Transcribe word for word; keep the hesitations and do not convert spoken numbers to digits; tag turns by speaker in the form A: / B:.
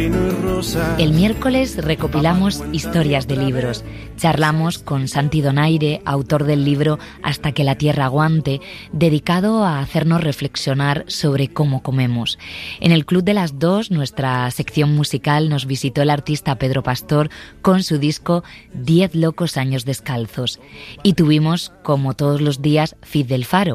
A: El miércoles recopilamos historias de libros. Charlamos con Santi Donaire, autor del libro Hasta que la tierra aguante, dedicado a hacernos reflexionar sobre cómo comemos. En el Club de las Dos, nuestra sección musical, nos visitó el artista Pedro Pastor con su disco Diez locos años descalzos. Y tuvimos, como todos los días, Feed del Faro.